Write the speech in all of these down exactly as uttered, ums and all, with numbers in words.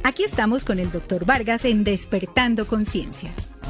Aquí estamos con el doctor Vargas en Despertando Conciencia.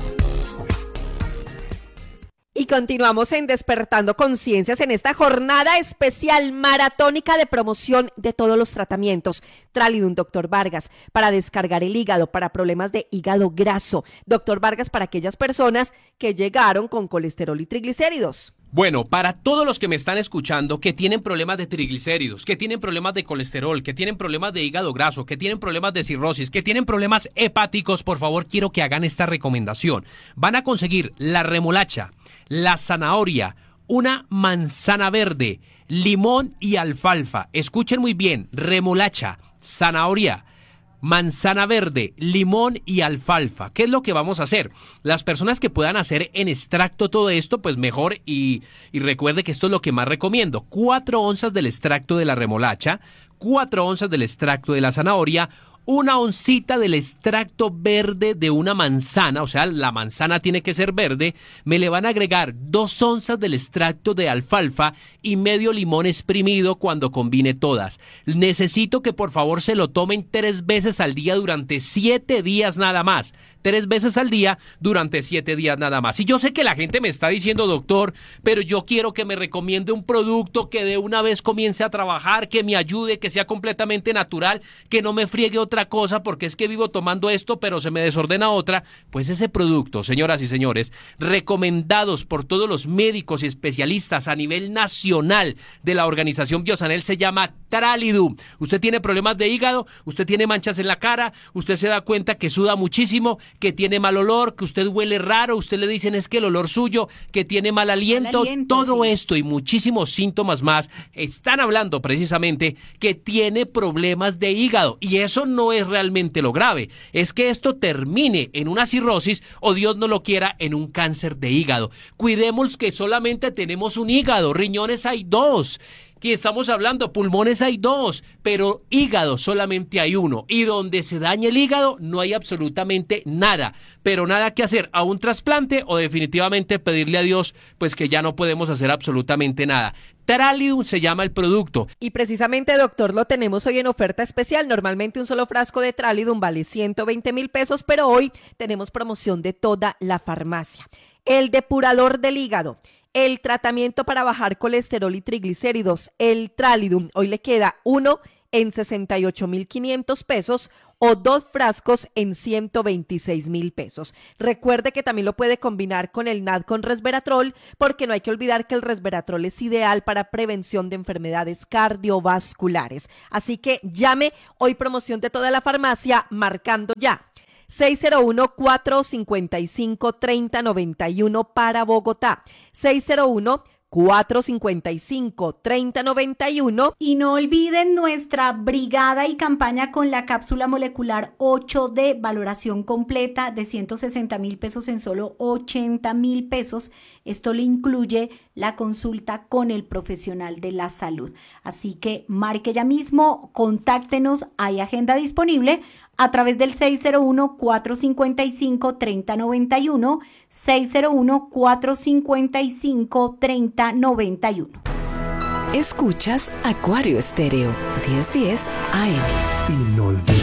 Y continuamos en Despertando Conciencias en esta jornada especial maratónica de promoción de todos los tratamientos. Tralidum, doctor Vargas, para descargar el hígado, para problemas de hígado graso. Doctor Vargas, para aquellas personas que llegaron con colesterol y triglicéridos. Bueno, para todos los que me están escuchando que tienen problemas de triglicéridos, que tienen problemas de colesterol, que tienen problemas de hígado graso, que tienen problemas de cirrosis, que tienen problemas hepáticos, por favor quiero que hagan esta recomendación. Van a conseguir la remolacha, la zanahoria, una manzana verde, limón y alfalfa. Escuchen muy bien, remolacha, zanahoria, manzana verde, limón y alfalfa. ¿Qué es lo que vamos a hacer? Las personas que puedan hacer en extracto todo esto, pues mejor, y, y recuerde que esto es lo que más recomiendo. Cuatro onzas del extracto de la remolacha, cuatro onzas del extracto de la zanahoria, una oncita del extracto verde de una manzana, o sea, la manzana tiene que ser verde, me le van a agregar dos onzas del extracto de alfalfa y medio limón exprimido cuando combine todas. Necesito que por favor se lo tomen tres veces al día durante siete días nada más. Tres veces al día durante siete días nada más. Y yo sé que la gente me está diciendo, doctor, pero yo quiero que me recomiende un producto que de una vez comience a trabajar, que me ayude, que sea completamente natural, que no me friegue otra cosa, porque es que vivo tomando esto, pero se me desordena otra. Pues ese producto, señoras y señores, recomendados por todos los médicos y especialistas a nivel nacional de la organización Biosanel, se llama Tralidum. Usted tiene problemas de hígado, usted tiene manchas en la cara, usted se da cuenta que suda muchísimo, que tiene mal olor, que usted huele raro, usted le dicen es que el olor suyo, que tiene mal aliento, mal aliento todo sí. Esto y muchísimos síntomas más están hablando precisamente que tiene problemas de hígado, y eso no es realmente lo grave, es que esto termine en una cirrosis o Dios no lo quiera en un cáncer de hígado. Cuidemos que solamente tenemos un hígado, riñones hay dos. Aquí estamos hablando, pulmones hay dos, pero hígado solamente hay uno, y donde se daña el hígado no hay absolutamente nada, pero nada que hacer, a un trasplante o definitivamente pedirle a Dios pues que ya no podemos hacer absolutamente nada. Tralidum se llama el producto. Y precisamente, doctor, lo tenemos hoy en oferta especial. Normalmente un solo frasco de Tralidum vale ciento veinte mil pesos, pero hoy tenemos promoción de toda la farmacia. El depurador del hígado, el tratamiento para bajar colesterol y triglicéridos, el Tralidum, hoy le queda uno en sesenta y ocho mil quinientos pesos o dos frascos en ciento veintiséis mil pesos. Recuerde que también lo puede combinar con el N A D con resveratrol, porque no hay que olvidar que el resveratrol es ideal para prevención de enfermedades cardiovasculares. Así que llame, hoy promoción de toda la farmacia, marcando ya. seis cero uno, cuatro cinco cinco, tres cero nueve uno para Bogotá, seis cero uno, cuatro cinco cinco, tres cero nueve uno. Y no olviden nuestra brigada y campaña con la cápsula molecular ocho D, valoración completa de ciento sesenta mil pesos en solo ochenta mil pesos. Esto le incluye la consulta con el profesional de la salud. Así que marque ya mismo, contáctenos, hay agenda disponible a través del seis cero uno, cuatro cinco cinco, tres cero nueve uno, seis cero uno, cuatro cinco cinco, tres cero nueve uno. Escuchas Acuario Estéreo, diez diez A M. Inolvidable.